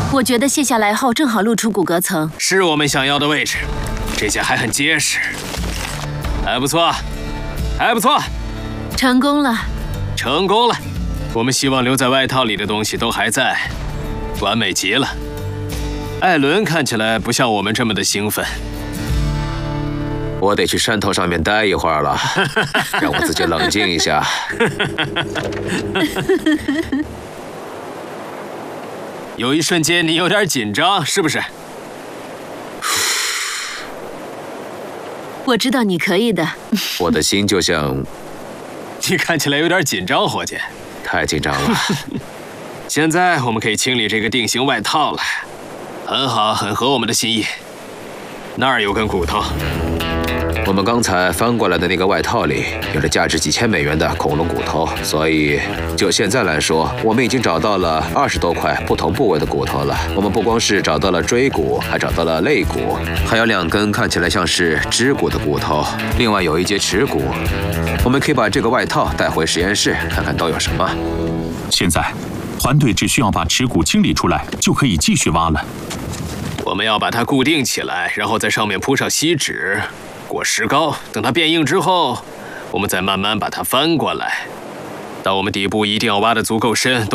我觉得卸下来后正好露出骨骼层， 是我们想要的位置。这下还很结实，还不错，还不错。 成功了， 成功了。我们希望留在外套里的东西都还在，完美极了。艾伦看起来不像我们这么的兴奋。 我得去山头上面待一会儿了，让我自己冷静一下。 有一瞬间你有点紧张，是不是？ 我知道你可以的。 我的心就像…… 你看起来有点紧张，伙计。 太紧张了。 现在我们可以清理这个定型外套了，很好，很合我们的心意。那儿有根骨头。 我们刚才翻过来的那个外套里有着价值几千美元的恐龙骨头，所以就现在来说，我们已经找到了20多块不同部位的骨头了。我们不光是找到了椎骨，还找到了肋骨，还有2根看起来像是肢骨的骨头，另外有一节耻骨。我们可以把这个外套带回实验室，看看都有什么。 现在，团队只需要把耻骨清理出来，就可以继续挖了。 我们要把它固定起来，然后在上面铺上锡纸。裹石膏，等它变硬之后，我们再慢慢把它翻过来。但我们底部一定要挖得足够深。